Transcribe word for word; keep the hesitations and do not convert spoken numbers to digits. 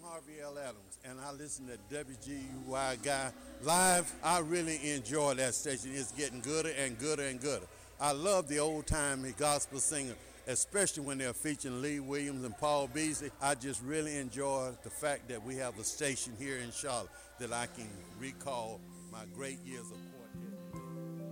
Harvey L. Adams, and I listen to W G U Y Guy live. I really enjoy that station. It's getting gooder and gooder and gooder. I love the old time gospel singer, especially when they're featuring Lee Williams and Paul Beasley. I just really enjoy the fact that we have a station here in Charlotte that I can recall my great years of